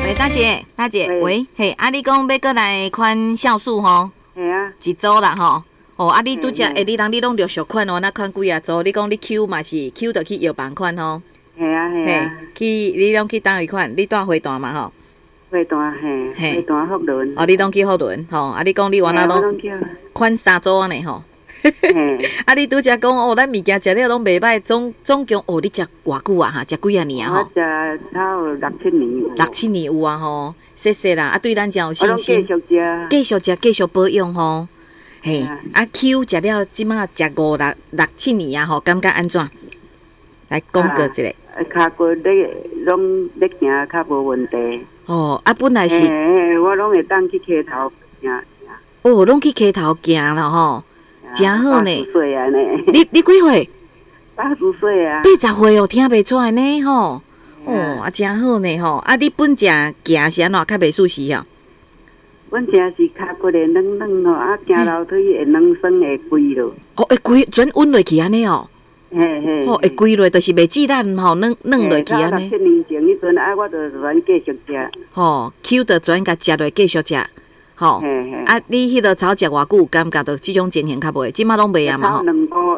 喂，大姐，喂，嘿，你讲要过来款酵素吼？ 系啊， 一组啦吼。哦，你拄则你拢陆续款哦，那款几啊组？你讲你 Q 嘛是 Q 就去药房款吼？ 系啊， 去你拢去倒位款？你住花坛嘛吼？ 花坛嘿，花坛福伦。 哦，你拢去福伦吼？你讲你原来拢款3组安尼吼？你拄则讲哦，咱物件食了拢袂歹，总共哦，你食偌久啊？哈，食几啊年啊？ 我食差不多6、7年。 6、7年有啊吼，谢谢啦。对咱真有信心。 继续食， 继续保养吼。嘿，Q 食了，即马食5、6、7年啊吼，感觉安怎？来讲过一个。 骹骨拢咧行较无问题。 哦，本来是。 我拢会当去溪头行。 哦，拢去溪头行了吼。真好呢 ！80岁啊呢！ 你几岁 ？80岁啊 ！80岁哦，听袂出来呢吼。哦，真好呢吼。你本正行是安怎较袂舒适哦？ 阮正是骹骨会软软吼，行楼梯会软酸会跪咯。 哦，会跪，全温落去安尼哦。 嘿。 哦，会跪落，就是袂记咱吼，软落去安尼。 7年前迄阵我就转继续食。 吼 ，Q 就转甲食落继续食。吼，你迄个草食偌久，感觉到即种情形较袂，即马拢袂啊嘛吼。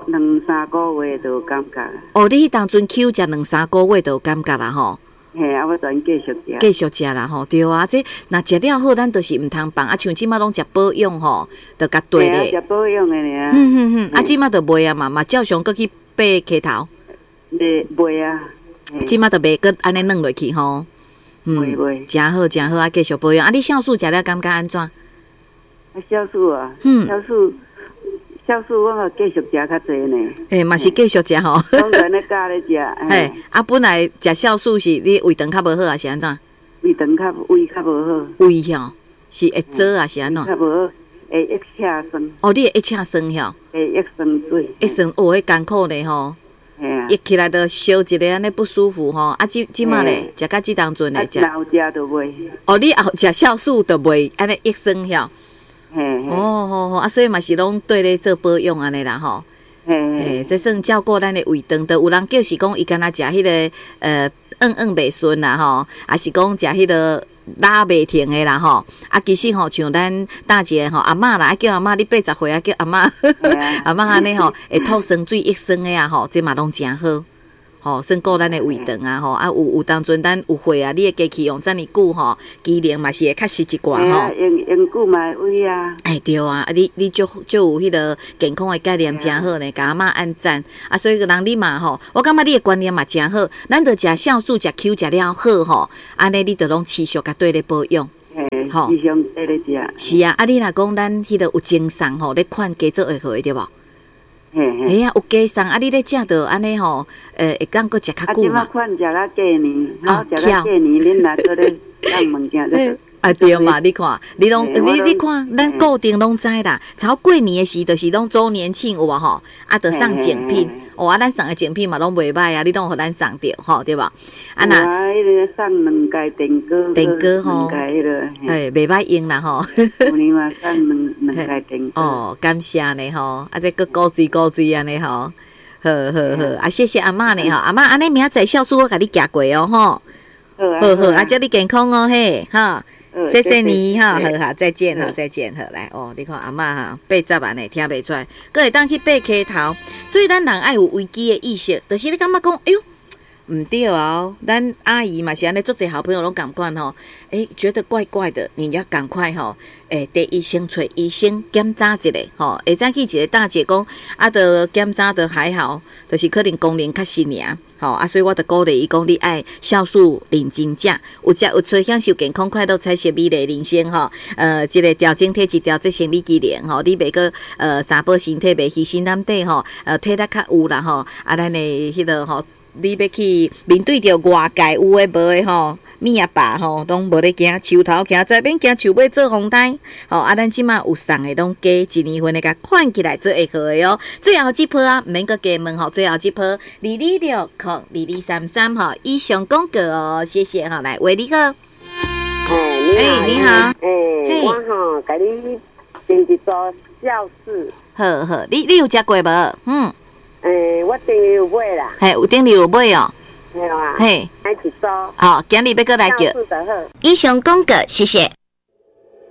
2、3个月就有感觉。 哦，你迄当阵 Q 食2、3个月就有感觉啦吼。 嘿，我转继续食。 继续食啦吼，对啊，这若食了好，咱就是毋通放，像即马拢食保养吼，就甲对咧。 食保养的尔。 即马就袂啊嘛，照常搁去爬溪头。 袂啊。 即马就袂搁安尼软落去吼。 袂。 真好，继续保养。你酵素食了感觉安怎？ 酵素啊，酵素我嘛继续食较济呢。 嘛是继续食吼。 当然咧加咧食。 本来食酵素是你胃肠较无好啊，是安怎？ 胃肠胃较无好。 胃吼是会做啊，是安怎？ 较无好，会一车酸。 哦，你会一车酸吼？ 会一酸水。 一酸哦，迄艰苦咧吼。一起来就烧一个安尼不舒服吼，即马咧食到即当阵咧食。 后食就袂。 哦，你后食酵素就袂安尼益生吼。好，所以嘛是拢对咧做保养安尼啦吼。这算照顾咱的胃肠，有人叫是讲伊敢若食迄个袂顺啦吼，还是讲食迄个拉袂停的啦吼。其实吼像咱大姐吼阿嬷啦，叫阿嬷你80岁叫阿嬷，阿嬷安尼吼会吐酸水益生的啊吼，这嘛拢真好。吼，算顾咱的胃肠啊吼，有当阵咱有血啊，你的机器用遮尔久吼，机能嘛是会较实一寡吼。 用久嘛会胃啊。 对啊，你就有迄个健康的概念真好呢，甲阿嬷按赞所以人你嘛吼，我感觉你的观念嘛真好，咱着食酵素食 Q 食了好吼，安尼你着拢持续甲对咧保养。 吼，时常对咧食。是啊，你若讲咱迄个有精神吼，咧款加做会好对无？有加送你咧食着安尼吼，会讲搁食较久嘛。 款食到过年，好食到过年，恁若搁咧讲物件对嘛，你看，你看，咱固定拢知啦。超过年的时，就是拢周年庆有无吼？着送奖品，咱送的奖品嘛拢袂歹啊，你拢互咱送着吼，对吧？ 那送2家电锅吼， 袂歹用啦吼。 有年嘛送2家电锅。 感谢你吼，这个鼓嘴安尼吼，好，谢谢阿嬷呢吼，阿嬷安尼明仔载酵素我甲你寄过哦吼。好，祝你健康哦嘿，哈。谢谢你哈，好，再见哈，再见好来你看阿嬷哈80万呢，听袂出来，搁会当去爬溪头，所以咱人爱有危机的意识，就是你感觉讲，哎呦，唔对哦，咱阿姨嘛是安尼，做侪好朋友拢共款吼，觉得怪怪的，你要赶快吼，第一先找医生检查一下吼，会再去一个大姐讲，着检查的还好，就是可能功能较新尔。吼所以我就鼓励伊讲，你爱酵素认真食，有食有出享受健康快乐彩色美丽人生吼。这个调整体质、调节生理机能吼，你袂个三宝身体袂牺牲咱底吼，体力较有啦吼。咱的迄个吼，你要去面对着外界有诶无诶吼。咪啊爸吼，拢无咧惊，树头徛在免惊树尾做风台。咱即马有送诶，拢加1年份诶，甲款起来做会好诶哦。最后一波毋免个加问吼，最后一波22602233吼，以上广告哦，谢谢吼，来喂你好， 你好，我吼甲你订一组酵素， 好，你有食过无？ 我订有买啦， 有订有买哦。 没有啊， 嘿， 来一组， 好，今日要过来叫。 教室的好。 以上广告，谢谢。